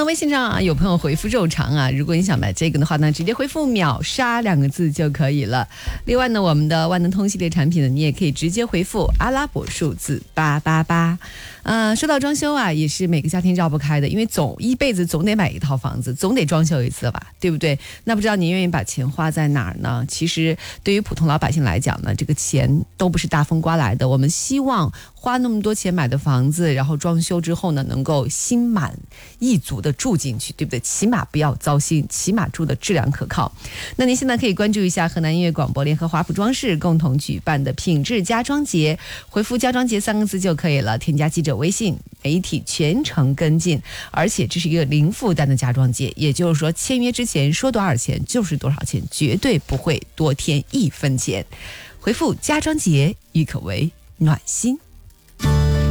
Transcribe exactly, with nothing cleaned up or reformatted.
微信上啊，有朋友回复肉肠啊，如果你想买这个的话呢，直接回复秒杀两个字就可以了。另外呢，我们的万能通系列产品呢，你也可以直接回复阿拉伯数字八八八。呃，说到装修啊，也是每个家庭绕不开的，因为总一辈子总得买一套房子，总得装修一次吧，对不对？那不知道您愿意把钱花在哪儿呢？其实对于普通老百姓来讲呢，这个钱都不是大风刮来的。我们希望花那么多钱买的房子，然后装修之后呢，能够心满意足的住进去，对不对？起码不要糟心，起码住的质量可靠。那您现在可以关注一下河南音乐广播联合华普装饰共同举办的品质家装节，回复家装节三个字就可以了，添加记者微信，媒体全程跟进，而且这是一个零负担的家装节，也就是说签约之前说多少钱就是多少钱，绝对不会多添一分钱。回复家装节，亦可为暖心。